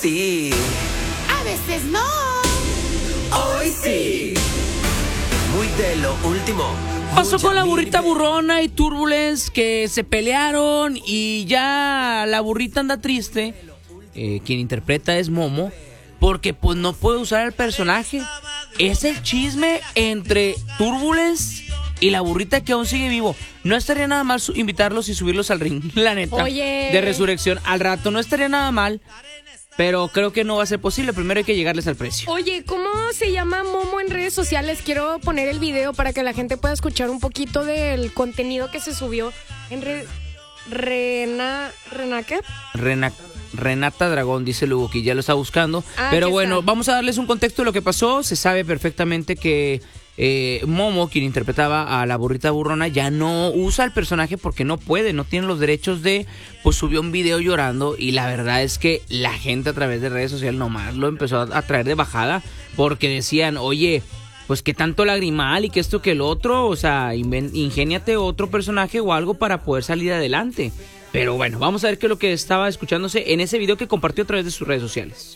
Sí. A veces no. Hoy sí. Muy de lo último. Pasó con la burrita burrona y Turbulence, que se pelearon y ya la burrita anda triste. Quien interpreta es Momo, porque pues no puede usar el personaje. Es el chisme entre Turbulence y la burrita, que aún sigue vivo. No estaría nada mal invitarlos y subirlos al ring, la neta. Oye. De resurrección al rato, no estaría nada mal. Pero creo que no va a ser posible. Primero hay que llegarles al precio. Oye, ¿cómo se llama Momo en redes sociales? Quiero poner el video para que la gente pueda escuchar un poquito del contenido que se subió en ¿qué? Renata Dragón, dice Lugo, que ya lo está buscando. Pero aquí bueno, está. vamos a darles un contexto de lo que pasó. Se sabe perfectamente que Momo, quien interpretaba a la burrita burrona, ya no usa el personaje porque no puede, no tiene los derechos de... Pues subió un video llorando y la verdad es que la gente a través de redes sociales nomás lo empezó a traer de bajada, porque decían, oye, pues que tanto lagrimal y que esto que el otro, o sea, ingéniate otro personaje o algo para poder salir adelante. Pero bueno, vamos a ver qué es lo que estaba escuchándose en ese video que compartió a través de sus redes sociales.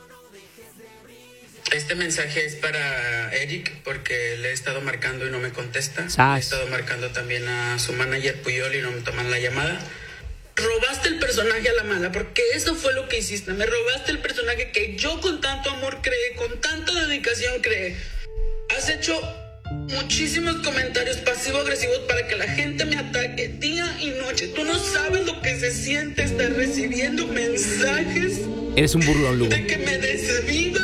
Este mensaje es para Eric, porque le he estado marcando y no me contesta. Sas. Le he estado marcando también a su manager Puyol y no me toman la llamada. Robaste el personaje a la mala, porque eso fue lo que hiciste. Me robaste el personaje que yo con tanto amor creé, con tanta dedicación creé. Has hecho muchísimos comentarios pasivo-agresivos para que la gente me ataque día y noche. Tú no sabes lo que se siente estar recibiendo mensajes Eres un burlón, Lugo. de que me desviva,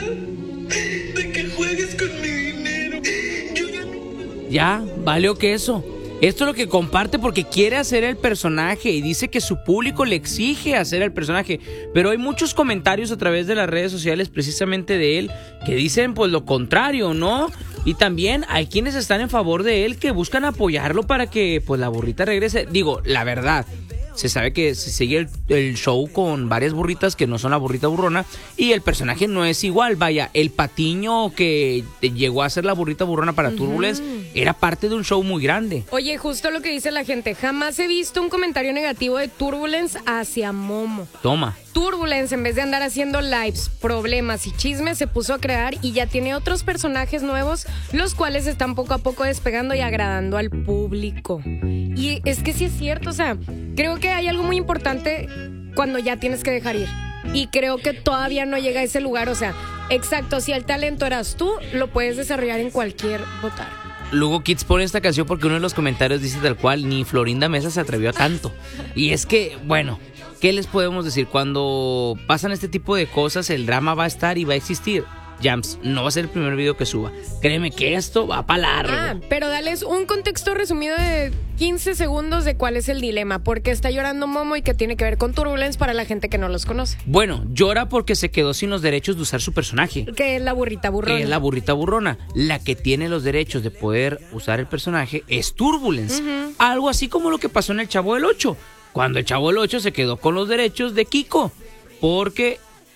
de que juegues con mi dinero. Yo ya no... Ya, valió que eso. Esto es lo que comparte porque quiere hacer el personaje y dice que su público le exige hacer el personaje. Pero hay muchos comentarios a través de las redes sociales precisamente de él que dicen pues lo contrario, ¿no? Y también hay quienes están en favor de él, que buscan apoyarlo para que pues la burrita regrese. Digo, la verdad, se sabe que se sigue el show con varias burritas que no son la burrita burrona y el personaje no es igual. Vaya, el Patiño que llegó a ser la burrita burrona para Turbulence era parte de un show muy grande. Oye, justo lo que dice la gente. Jamás he visto un comentario negativo de Turbulence hacia Momo. Toma. Turbulence, en vez de andar haciendo lives, problemas y chismes, se puso a crear y ya tiene otros personajes nuevos, los cuales están poco a poco despegando y agradando al público. Y es que sí es cierto, o sea, creo que hay algo muy importante cuando ya tienes que dejar ir. Y creo que todavía no llega a ese lugar, o sea, exacto, si el talento eras tú, lo puedes desarrollar en cualquier botar. Luego Kids pone esta canción porque uno de los comentarios dice tal cual, ni Florinda Mesa se atrevió a tanto. Y es que, bueno, ¿qué les podemos decir? Cuando pasan este tipo de cosas, el drama va a estar y va a existir. Jams, no va a ser el primer video que suba. Créeme que esto va para largo. Pero dales un contexto resumido de 15 segundos de cuál es el dilema. ¿Por qué está llorando Momo y qué tiene que ver con Turbulence para la gente que no los conoce? Bueno, llora porque se quedó sin los derechos de usar su personaje. Que es la burrita burrona. Que es la burrita burrona. La que tiene los derechos de poder usar el personaje es Turbulence. Algo así como lo que pasó en el Chavo del 8. Cuando el Chavo del 8 se quedó con los derechos de Kiko. Porque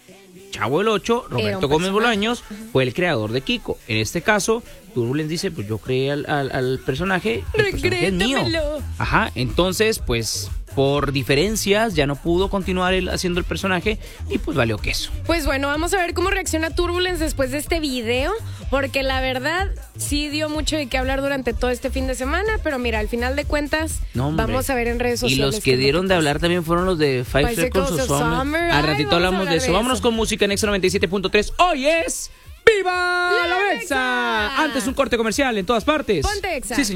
Chavo del 8, Roberto Gómez Bolaños, fue el creador de Kiko. En este caso, Turbulence dice, pues yo creé al personaje, el personaje es mío. Ajá, entonces, pues, por diferencias, ya no pudo continuar él haciendo el personaje y pues valió queso. Pues bueno, vamos a ver cómo reacciona Turbulence después de este video, porque la verdad, sí dio mucho de qué hablar durante todo este fin de semana, pero mira, al final de cuentas, vamos a ver en redes sociales. Y los que dieron de hablar también fueron los de Five Seconds of Summer. Al ratito hablamos de eso. Vámonos con música en Exa 97.3. Hoy es... ¡Viva la Exa! Antes un corte comercial en todas partes. Ponte Exa. Sí,